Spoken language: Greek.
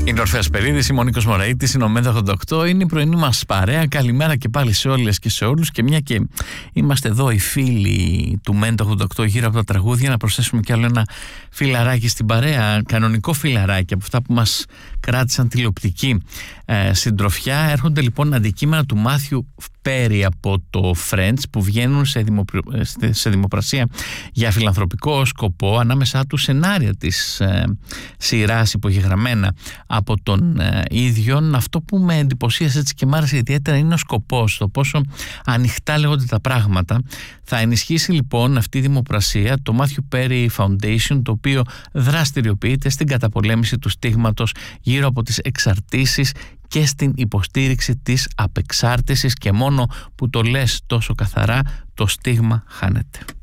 Είναι ο Ορφέας Περίδης, είμαι ο Νίκος Μωραΐτης, είναι ο Μέντα88, είναι η πρωινή μας παρέα. Καλημέρα και πάλι σε όλες και σε όλους. Και μια και είμαστε εδώ οι φίλοι του Μέντα88 γύρω από τα τραγούδια, να προσθέσουμε κι άλλο ένα φιλαράκι στην παρέα, κανονικό φιλαράκι από αυτά που μας κράτησαν τηλεοπτική συντροφιά. Έρχονται λοιπόν αντικείμενα του Μάθιου Πέρι από το Friends που βγαίνουν σε δημοπρασία για φιλανθρωπικό σκοπό. Ανάμεσά του σενάρια της σειράς υπογεγραμμένα από τον ίδιον. Αυτό που με εντυπωσίασε έτσι και μ' άρεσε ιδιαίτερα είναι ο σκοπός, το πόσο ανοιχτά λέγονται τα πράγματα. Θα ενισχύσει λοιπόν αυτή η δημοπρασία το Matthew Perry Foundation, το οποίο δραστηριοποιείται στην καταπολέμηση του στίγματος γύρω από τις εξαρτήσεις και στην υποστήριξη της απεξάρτησης, και μόνο που το λες τόσο καθαρά το στίγμα χάνεται.